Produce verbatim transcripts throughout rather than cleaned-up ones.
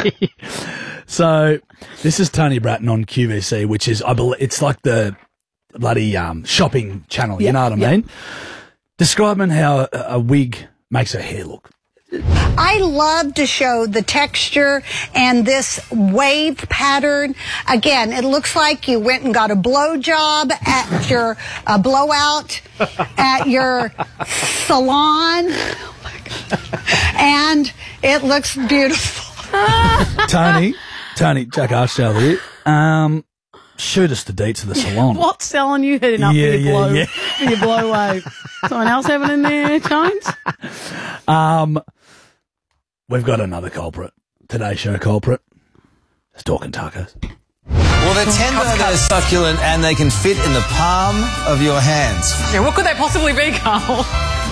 So this is Tony Bratton on Q V C, which is, I believe, it's like the bloody um, shopping channel. Yep, You know what I yep. mean? Describing how a, a wig makes her hair look. I love to show the texture and this wave pattern. Again, it looks like you went and got a blow job at your uh, blowout at your salon. Oh my God. And it looks beautiful. Tony, Tony, Jack Archdale here. Um, shoot us the deets of the salon. What's selling you heading up Yeah, for your yeah, blow, yeah. for your blow wave? Someone else having in there, Jones? Um, we've got another culprit. Today's show culprit. It's talking tacos. Well, they're tender, they're succulent, and they can fit in the palm of your hands. Yeah, what could they possibly be, Carl?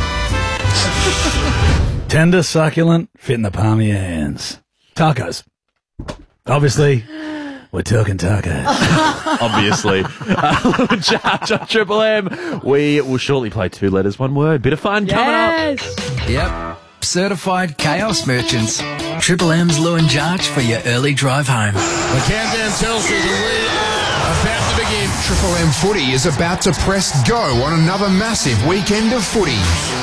Tender, succulent, fit in the palm of your hands. Tacos. Obviously, we're talking tacos. Obviously. Uh, Little Charge on Triple M. We will shortly play two letters, one word. Bit of fun coming up. Yes. Yep. Certified chaos merchants. Triple M's Lou and Jarch for your early drive home. The countdown tells you that we are about to begin. Triple M Footy is about to press go on another massive weekend of footy.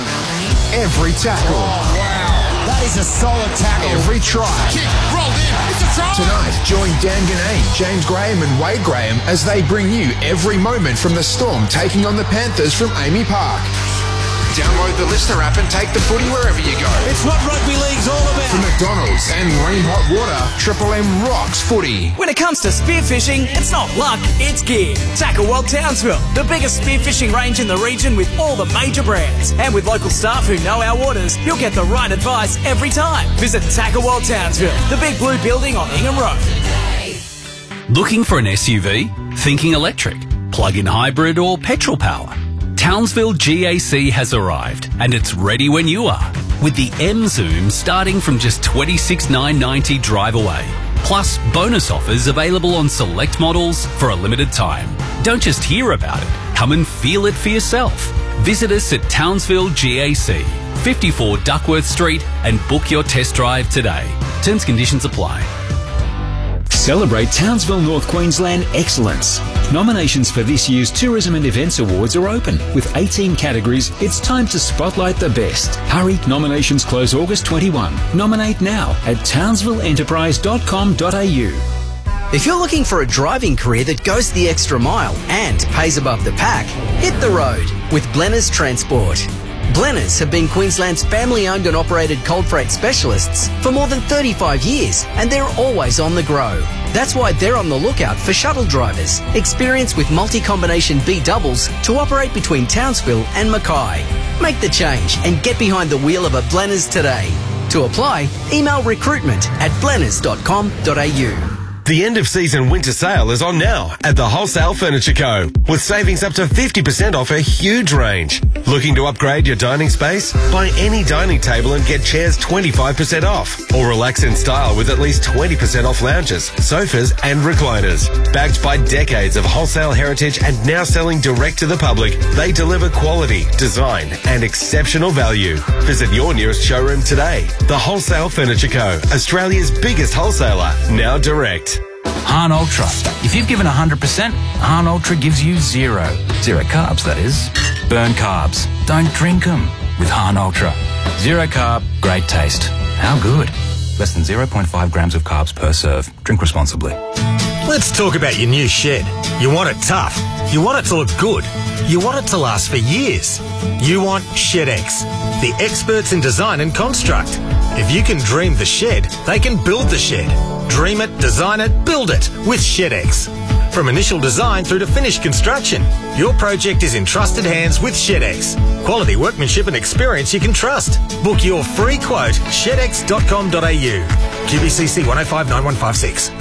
Every tackle. Oh, wow. That is a solid tackle. Every try. Kick, rolled in. It's a try. Tonight, join Dan Ganane, James Graham and Wade Graham as they bring you every moment from the Storm taking on the Panthers from Amy Park. Download the Listener app and take the footy wherever you go. It's what rugby league's all about. From McDonald's and Lean Hot Water, Triple M rocks footy. When it comes to spearfishing, it's not luck, it's gear. Tackle World Townsville, the biggest spearfishing range in the region with all the major brands. And with local staff who know our waters, you'll get the right advice every time. Visit Tackle World Townsville, the big blue building on Ingham Road. Looking for an S U V? Thinking electric, plug-in hybrid or petrol power? Townsville G A C has arrived and it's ready when you are. With the M Zoom starting from just twenty-six thousand nine hundred ninety dollars drive away. Plus bonus offers available on select models for a limited time. Don't just hear about it, come and feel it for yourself. Visit us at Townsville G A C, fifty-four Duckworth Street and book your test drive today. Terms and conditions apply. Celebrate Townsville North Queensland excellence. Nominations for this year's Tourism and Events Awards are open. With eighteen categories, it's time to spotlight the best. Hurry, nominations close August twenty-first. Nominate now at townsville enterprise dot com dot a u. If you're looking for a driving career that goes the extra mile and pays above the pack, hit the road with Blenners Transport. Blenners have been Queensland's family-owned and operated cold freight specialists for more than thirty-five years, and they're always on the grow. That's why they're on the lookout for shuttle drivers, experienced with multi-combination B doubles to operate between Townsville and Mackay. Make the change and get behind the wheel of a Blenners today. To apply, email recruitment at blenners dot com dot a u. The end of season winter sale is on now at the Wholesale Furniture Co. with savings up to fifty percent off a huge range. Looking to upgrade your dining space? Buy any dining table and get chairs twenty-five percent off. Or relax in style with at least twenty percent off lounges, sofas and recliners. Backed by decades of wholesale heritage and now selling direct to the public, they deliver quality, design and exceptional value. Visit your nearest showroom today. The Wholesale Furniture Co. Australia's biggest wholesaler, now direct. Hahn Ultra. If you've given one hundred percent, Hahn Ultra gives you zero. Zero carbs, that is. Burn carbs. Don't drink them with Hahn Ultra. Zero carb, great taste. How good? Less than zero point five grams of carbs per serve. Drink responsibly. Let's talk about your new shed. You want it tough. You want it to look good. You want it to last for years. You want ShedX, the experts in design and construct. If you can dream the shed, they can build the shed. Dream it, design it, build it with ShedX. From initial design through to finished construction, your project is in trusted hands with ShedX. Quality workmanship and experience you can trust. Book your free quote, shed x dot com dot a u. Q B C C one oh five nine one five six.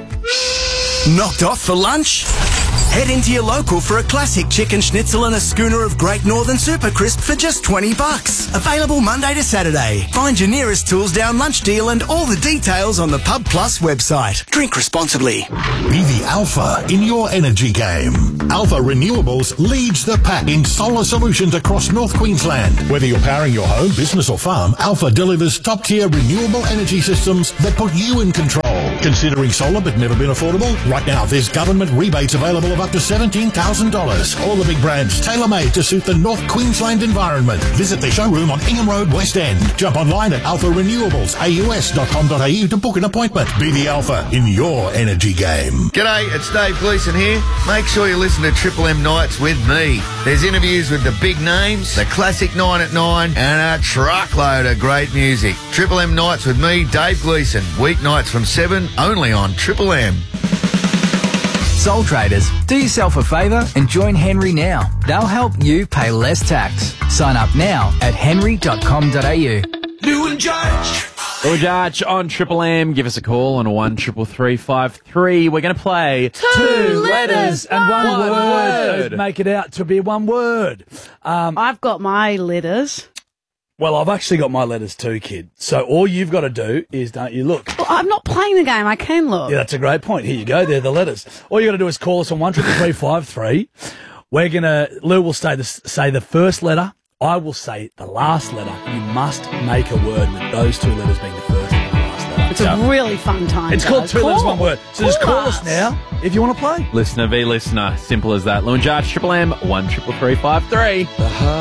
Knocked off for lunch? Head into your local for a classic chicken schnitzel and a schooner of Great Northern Super Crisp for just twenty bucks. Available Monday to Saturday. Find your nearest Tools Down lunch deal and all the details on the Pub Plus website. Drink responsibly. Be the alpha in your energy game. Alpha Renewables leads the pack in solar solutions across North Queensland. Whether you're powering your home, business or farm, Alpha delivers top-tier renewable energy systems that put you in control. Considering solar but never been affordable? Right now, there's government rebates available of up to seventeen thousand dollars. All the big brands, tailor-made to suit the North Queensland environment. Visit their showroom on Ingham Road, West End. Jump online at alpha renewables a u s dot com dot a u to book an appointment. Be the Alpha in your energy game. G'day, it's Dave Gleeson here. Make sure you listen to Triple M Nights with me. There's interviews with the big names, the classic nine at nine, and a truckload of great music. Triple M Nights with me, Dave Gleeson. Weeknights from seven, only on Triple M. Soul traders, do yourself a favour and join Henry now. They'll help you pay less tax. Sign up now at henry dot com dot a u. New and Judge. New Judge on Triple M. Give us a call on one triple three five three. We're going to play Two, Two letters and one, one word. word. Make it out to be one word. Um, I've got my letters. Well, I've actually got my letters too, kid. So all you've got to do is, don't you look? Well, I'm not playing the game. I can look. Yeah, that's a great point. Here you go. They're the letters. All you got to do is call us on one triple three five three. We're gonna. Lou will say the say the first letter. I will say the last letter. You must make a word with those two letters being the first and the last letter. It's a really fun time. It's guys. called Two call. Letters, One Word. So just call us now if you want to play. Listener v listener. Simple as that. Lou and Judge, Triple M, one triple three five three.